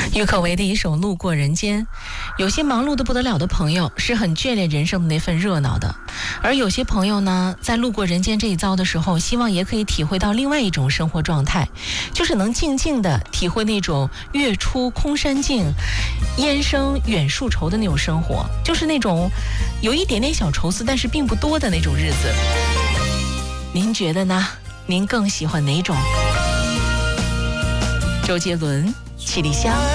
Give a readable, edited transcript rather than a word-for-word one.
郁可唯的一首《路过人间》，有些忙碌的不得了的朋友是很眷恋人生的那份热闹的，而有些朋友呢，在路过人间这一遭的时候，希望也可以体会到另外一种生活状态，就是能静静的体会那种月出空山静，烟生远树愁的那种生活，就是那种有一点点小愁思，但是并不多的那种日子。您觉得呢？您更喜欢哪种？周杰伦，七里香。